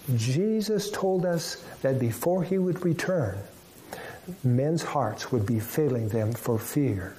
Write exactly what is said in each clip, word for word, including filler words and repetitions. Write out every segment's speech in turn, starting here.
Jesus told us that before he would return, men's hearts would be failing them for fear.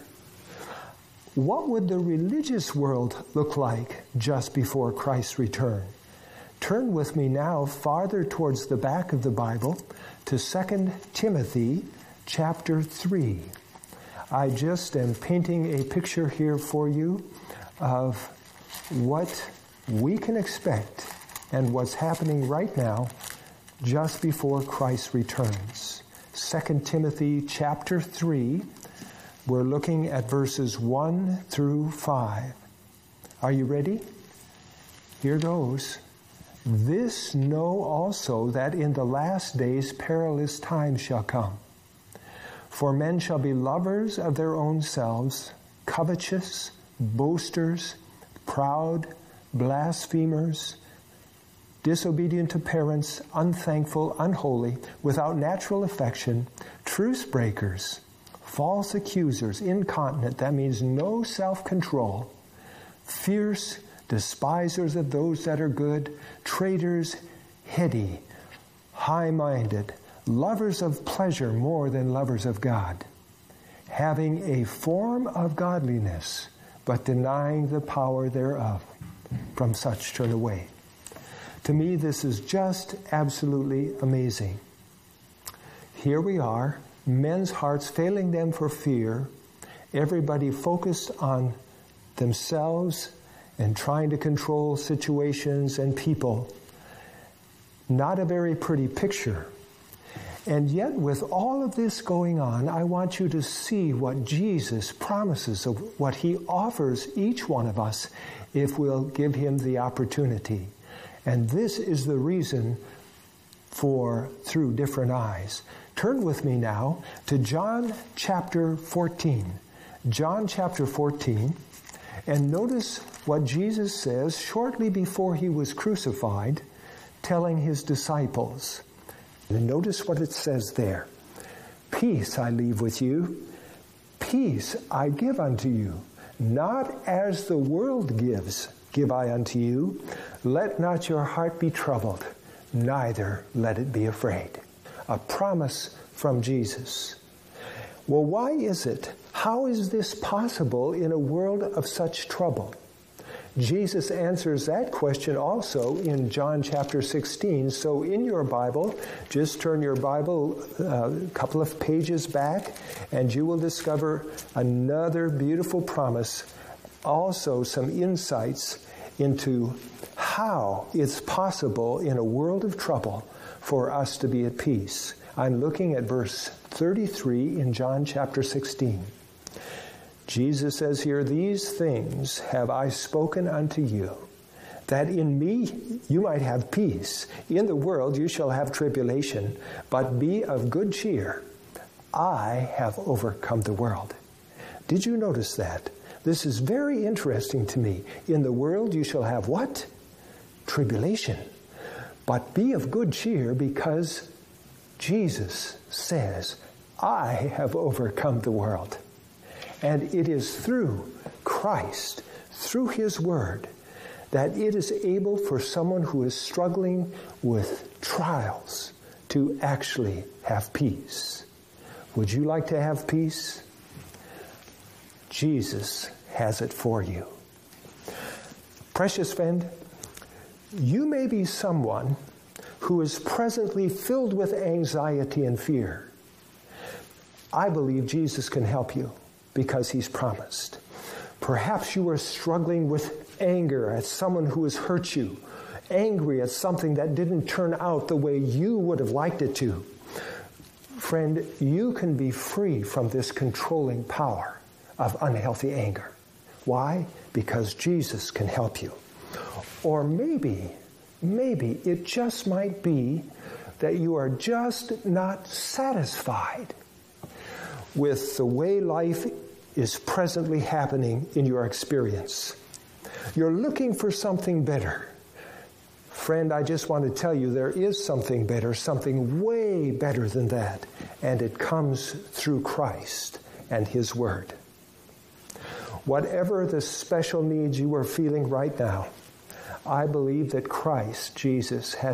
What would the religious world look like just before Christ's return? Turn with me now farther towards the back of the Bible to Second Timothy chapter three. I just am painting a picture here for you of what we can expect and what's happening right now just before Christ returns. Second Timothy chapter three, we're looking at verses one through five. Are you ready? Here goes. This know also that in the last days perilous times shall come. For men shall be lovers of their own selves, covetous, boasters, proud, blasphemers, disobedient to parents, unthankful, unholy, without natural affection, truce breakers, false accusers, incontinent, that means no self-control, fierce, despisers of those that are good, traitors, heady, high-minded, lovers of pleasure more than lovers of God, having a form of godliness, but denying the power thereof. From such turn away. To me, this is just absolutely amazing. Here we are, men's hearts failing them for fear, everybody focused on themselves and trying to control situations and people. Not a very pretty picture. And yet, with all of this going on, I want you to see what Jesus promises, of what he offers each one of us if we'll give him the opportunity. And this is the reason for Through Different Eyes. Turn with me now to John chapter fourteen. John chapter fourteen, and notice what Jesus says shortly before he was crucified, telling his disciples. And notice what it says there. Peace I leave with you, peace I give unto you. Not as the world gives, give I unto you. Let not your heart be troubled, neither let it be afraid. A promise from Jesus. Well, why is it? How is this possible in a world of such trouble? Jesus answers that question also in John chapter sixteen. So in your Bible, just turn your Bible uh, a couple of pages back, and you will discover another beautiful promise, also some insights into how it's possible in a world of trouble for us to be at peace. I'm looking at verse thirty-three in John chapter sixteen. Jesus says here, these things have I spoken unto you, that in me you might have peace. In the world you shall have tribulation, but be of good cheer. I have overcome the world. Did you notice that? This is very interesting to me. In the world you shall have what? Tribulation. But be of good cheer, because Jesus says, I have overcome the world. And it is through Christ, through his word, that it is able for someone who is struggling with trials to actually have peace. Would you like to have peace? Jesus has it for you. Precious friend, you may be someone who is presently filled with anxiety and fear. I believe Jesus can help you, because he's promised. Perhaps you are struggling with anger at someone who has hurt you, angry at something that didn't turn out the way you would have liked it to. Friend, you can be free from this controlling power of unhealthy anger. Why? Because Jesus can help you. Or maybe, maybe it just might be that you are just not satisfied with the way life is presently happening in your experience. You're looking for something better. Friend, I just want to tell you there is something better, something way better than that, and it comes through Christ and his word. Whatever the special needs you are feeling right now, I believe that Christ, Jesus, has